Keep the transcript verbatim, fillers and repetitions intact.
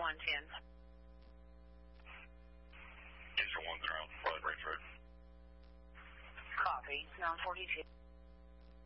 one ten. Eastern one zero, Floyd Range Road. Copy. nine forty-two.